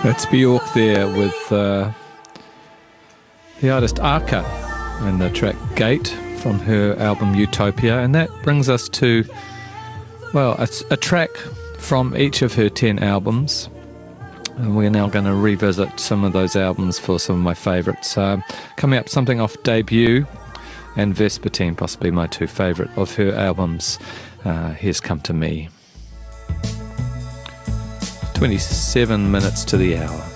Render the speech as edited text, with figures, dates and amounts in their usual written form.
That's Bjork there with the artist Arca and the track Gate from her album Utopia. And that brings us to, well, it's a track from each of her 10 albums. And we're now going to revisit some of those albums for some of my favourites. Coming up, something off Debut and Vespertine, possibly my two favourite of her albums. Here's Come to Me. 27 minutes to the hour.